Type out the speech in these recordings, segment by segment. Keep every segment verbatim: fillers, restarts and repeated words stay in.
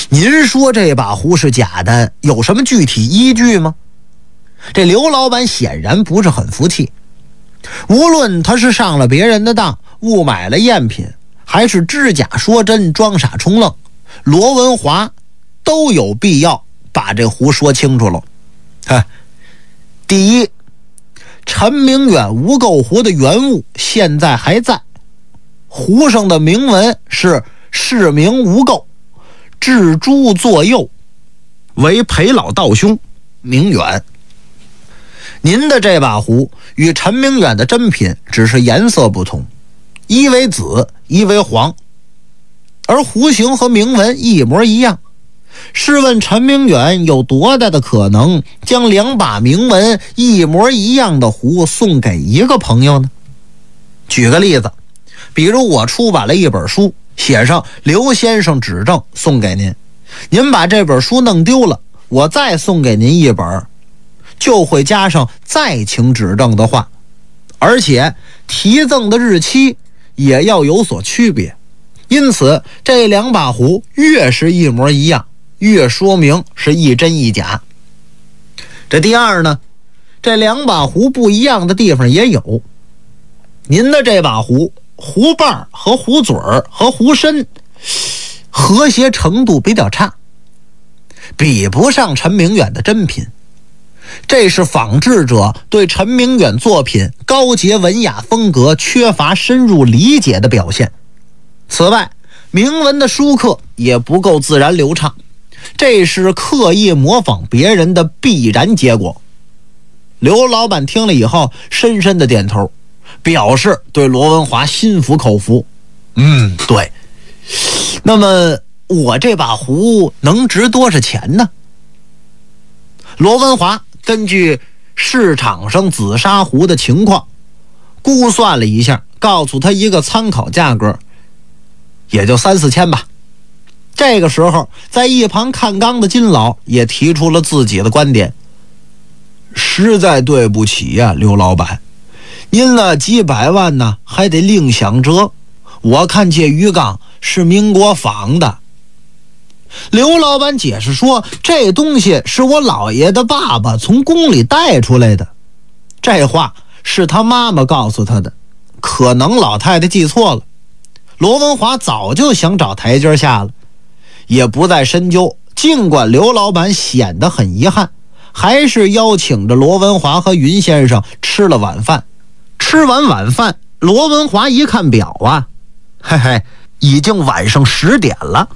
您说这把壶是假的，有什么具体依据吗？这刘老板显然不是很服气。无论他是上了别人的当，误买了赝品，还是知假说真，装傻充愣，罗文华都有必要把这壶说清楚了。哎，第一，陈明远无垢壶的原物现在还在，壶上的铭文是示明无垢，置诸作右，为陪老道兄明远。您的这把壶与陈明远的真品只是颜色不同，一为紫，一为黄，而壶形和铭文一模一样。试问陈明远有多大的可能将两把铭文一模一样的壶送给一个朋友呢？举个例子，比如我出版了一本书，写上刘先生指正送给您，您把这本书弄丢了，我再送给您一本，就会加上再请指正的话，而且提赠的日期也要有所区别。因此这两把壶越是一模一样，越说明是一真一假。这第二呢，这两把壶不一样的地方也有。您的这把壶，壶瓣和壶嘴儿和壶身和谐程度比较差，比不上陈明远的真品。这是仿制者对陈明远作品高洁文雅风格缺乏深入理解的表现。此外，铭文的书刻也不够自然流畅，这是刻意模仿别人的必然结果。刘老板听了以后深深的点头，表示对罗文华心服口服。嗯，对。那么我这把壶能值多少钱呢？罗文华根据市场上紫砂壶的情况估算了一下，告诉他一个参考价格，也就三四千吧。这个时候在一旁看缸的金老也提出了自己的观点。实在对不起呀、啊，刘老板，您那几百万呢还得另想辙，我看这鱼缸是民国仿的。刘老板解释说，这东西是我姥爷的爸爸从宫里带出来的。这话是他妈妈告诉他的，可能老太太记错了。罗文华早就想找台阶下了，也不再深究。尽管刘老板显得很遗憾，还是邀请着罗文华和云先生吃了晚饭。吃完晚饭，罗文华一看表啊，嘿嘿，已经晚上十点了。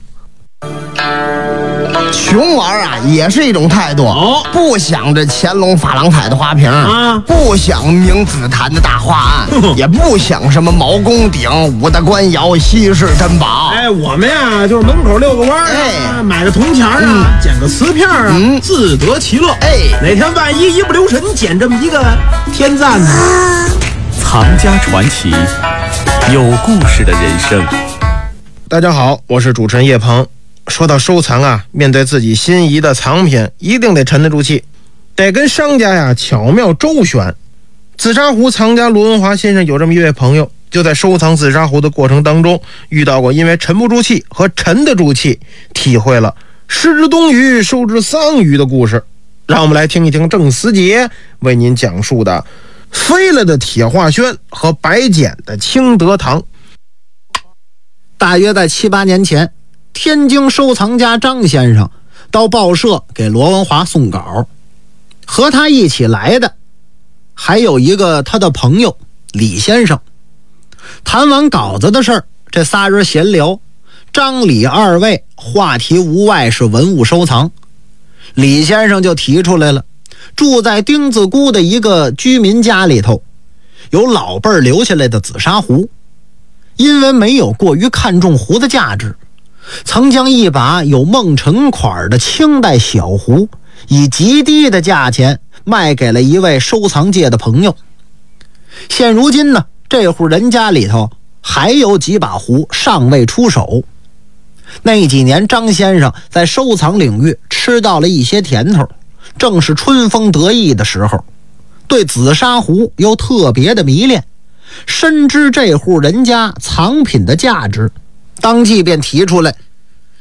穷玩啊也是一种态度， 哦， 不想着乾隆珐琅彩的花瓶啊， 不想明紫檀的大画案，也不想什么毛公鼎、五大官窑、稀世珍宝。 哎，我们呀就是门口遛个弯儿、啊， 哎， 买个铜钱啊，嗯、捡个瓷片啊， 嗯、 自得其乐。 哎， 哪天万一一不留神捡这么一个天赞呢？ 藏家传奇，有故事的人生。 大家好，我是主持人叶鹏。说到收藏啊，面对自己心仪的藏品，一定得沉得住气，得跟商家呀巧妙周旋。紫砂壶藏家罗文华先生有这么一位朋友，就在收藏紫砂壶的过程当中，遇到过因为沉不住气和沉得住气，体会了失之东隅收之桑榆的故事。让我们来听一听郑思杰为您讲述的飞了的铁画轩和白捡的清德堂。 大约在七八年前，天津收藏家张先生到报社给罗文华送稿，和他一起来的还有一个他的朋友李先生。谈完稿子的事儿，这仨人闲聊，张李二位话题无外是文物收藏。李先生就提出来了，住在丁字沽的一个居民家里头，有老辈儿留下来的紫砂壶，因为没有过于看重壶的价值，曾将一把有孟辰款的清代小壶以极低的价钱卖给了一位收藏界的朋友。现如今呢，这户人家里头还有几把壶尚未出手。那几年张先生在收藏领域吃到了一些甜头，正是春风得意的时候，对紫砂壶又特别的迷恋，深知这户人家藏品的价值，当即便提出来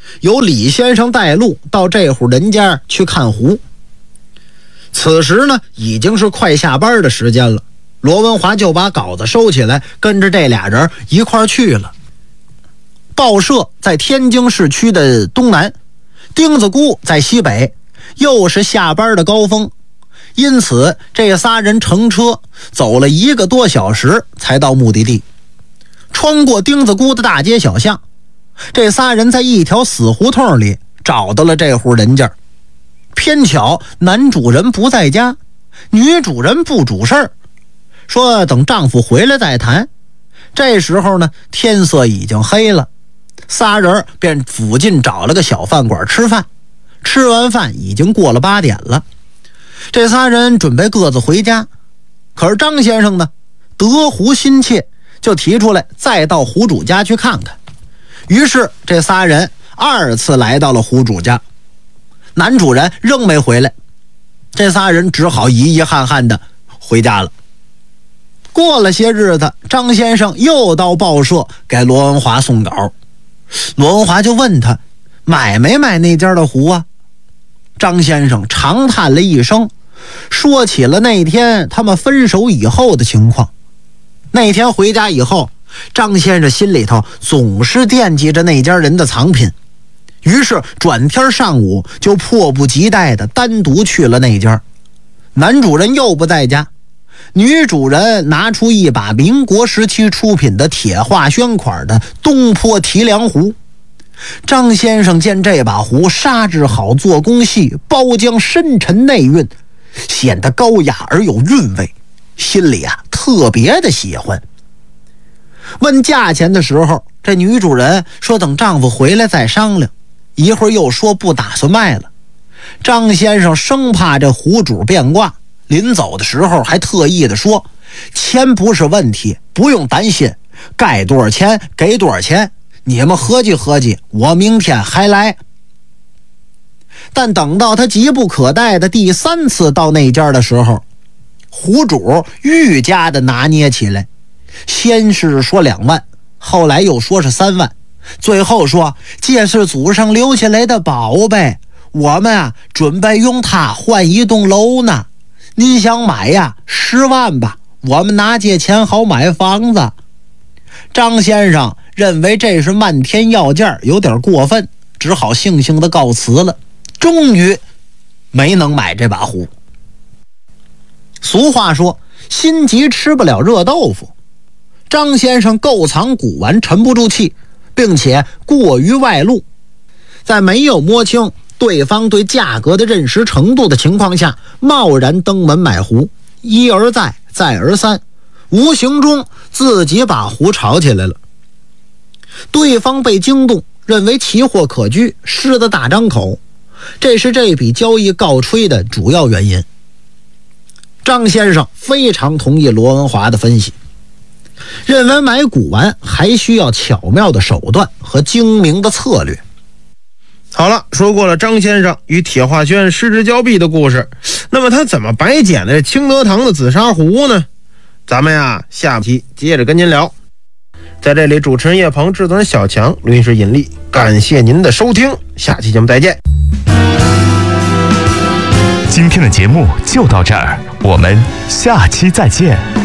由李先生带路到这户人家去看湖。此时呢，已经是快下班的时间了，罗文华就把稿子收起来，跟着这俩人一块儿去了。报社在天津市区的东南，钉子沽在西北，又是下班的高峰，因此这仨人乘车走了一个多小时才到目的地。穿过钉子沽的大街小巷，这仨人在一条死胡同里找到了这户人家。偏巧男主人不在家，女主人不主事儿，说等丈夫回来再谈。这时候呢，天色已经黑了，仨人便附近找了个小饭馆吃饭。吃完饭已经过了八点了，这仨人准备各自回家。可是张先生呢，得湖心切，就提出来再到湖主家去看看。于是这仨人二次来到了湖主家，男主人仍没回来，这仨人只好遗遗憾憾的回家了。过了些日子，张先生又到报社给罗文华送稿，罗文华就问他买没买那家的湖啊？张先生长叹了一声，说起了那天他们分手以后的情况。那天回家以后，张先生心里头总是惦记着那家人的藏品，于是转天上午就迫不及待地单独去了那家。男主人又不在家，女主人拿出一把民国时期出品的铁画宣款的东坡提梁壶。张先生见这把壶砂质好，做工细，包浆深沉内蕴，显得高雅而有韵味，心里啊特别的喜欢。问价钱的时候，这女主人说等丈夫回来再商量，一会儿又说不打算卖了。张先生生怕这壶主变卦，临走的时候还特意的说，钱不是问题，不用担心，该多少钱给多少钱，你们合计合计，我明天还来。但等到他急不可待的第三次到那家的时候，壶主愈加的拿捏起来，先是说两万，后来又说是三万，最后说这是祖上留下来的宝贝，我们啊准备用它换一栋楼呢，您想买呀十万吧，我们拿这钱好买房子。张先生认为这是漫天要价，有点过分，只好悻悻的告辞了，终于没能买这把壶。俗话说心急吃不了热豆腐，张先生购藏古玩沉不住气，并且过于外露，在没有摸清对方对价格的认识程度的情况下，贸然登门买壶，一而再再而三，无形中自己把壶炒起来了。对方被惊动，认为奇货可居，狮子大张口，这是这笔交易告吹的主要原因。张先生非常同意罗文华的分析，认为买古玩还需要巧妙的手段和精明的策略。 好了，说过了张先生与铁画轩失之交臂的故事，那么他怎么白捡的清德堂的紫砂壶呢？咱们呀下期接着跟您聊。在这里，主持人叶鹏，制作人小强，录音师尹力，感谢您的收听，下期节目再见。 今天的节目就到这儿，我们下期再见。